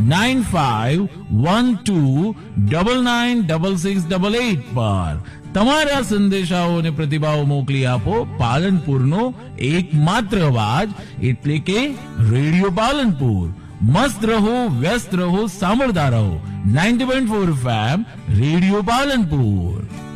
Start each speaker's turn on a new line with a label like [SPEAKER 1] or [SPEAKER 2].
[SPEAKER 1] 9512996688 પર તમારા સંદેશાઓ અને પ્રતિભાવો મોકલી આપો. પાલનપુરનો એકમાત્ર અવાજ એટલે કે રેડિયો પાલનપુર. મસ્ત રહો, વ્યસ્ત રહો, સાંભળતા રહો 90.4 FM રેડિયો પાલનપુર.